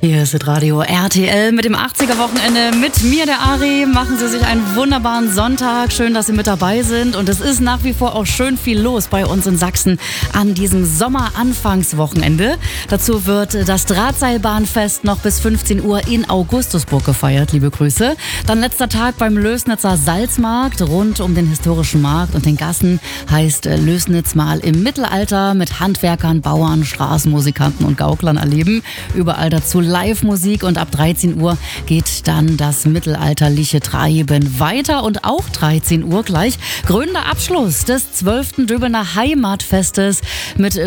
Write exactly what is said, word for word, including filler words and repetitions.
Hier ist das Radio R T L mit dem achtziger-Wochenende. Mit mir, der Ari, machen Sie sich einen wunderbaren Sonntag. Schön, dass Sie mit dabei sind. Und es ist nach wie vor auch schön viel los bei uns in Sachsen an diesem Sommeranfangswochenende. Dazu wird das Drahtseilbahnfest noch bis fünfzehn Uhr in Augustusburg gefeiert. Liebe Grüße. Dann letzter Tag beim Lößnitzer Salzmarkt. Rund um den historischen Markt und den Gassen heißt Lößnitz mal im Mittelalter mit Handwerkern, Bauern, Straßenmusikanten und Gauklern erleben. Überall dazu Live-Musik und ab dreizehn Uhr geht dann das mittelalterliche Treiben weiter und auch dreizehn Uhr gleich krönender Abschluss des zwölften Döbener Heimatfestes mit